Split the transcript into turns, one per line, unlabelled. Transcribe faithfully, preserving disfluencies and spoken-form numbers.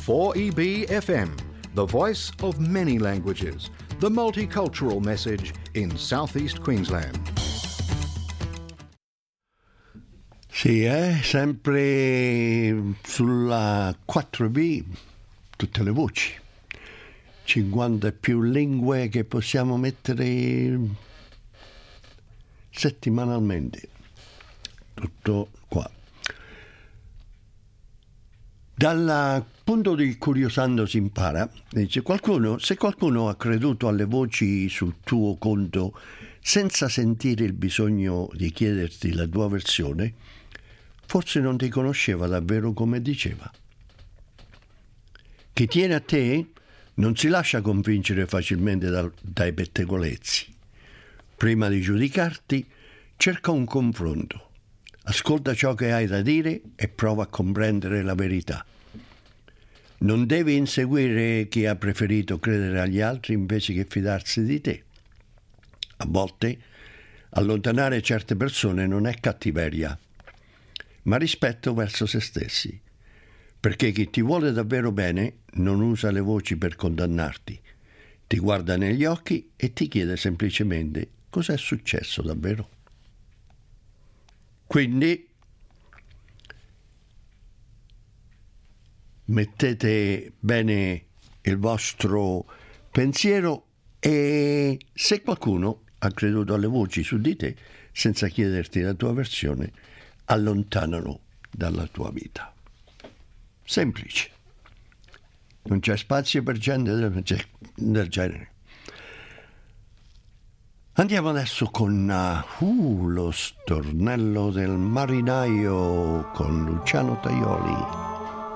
four E B F M, the voice of many languages, the multicultural message in Southeast Queensland.
Sì, eh, sempre sulla quattro B, tutte le voci, cinquanta e più lingue che possiamo mettere settimanalmente, tutto qua. Dal punto di Curiosando si impara, dice qualcuno, se qualcuno ha creduto alle voci sul tuo conto senza sentire il bisogno di chiederti la tua versione, forse non ti conosceva davvero come diceva. Chi tiene a te non si lascia convincere facilmente da, dai pettegolezzi. Prima di giudicarti, cerca un confronto. Ascolta ciò che hai da dire e prova a comprendere la verità. Non devi inseguire chi ha preferito credere agli altri invece che fidarsi di te. A volte, allontanare certe persone non è cattiveria, ma rispetto verso se stessi, perché chi ti vuole davvero bene non usa le voci per condannarti, ti guarda negli occhi e ti chiede semplicemente cosa è successo davvero. Quindi mettete bene il vostro pensiero e se qualcuno ha creduto alle voci su di te senza chiederti la tua versione, allontanalo dalla tua vita. Semplice. Non c'è spazio per gente del, del genere. Andiamo adesso con uh, lo stornello del marinaio con Luciano Tajoli.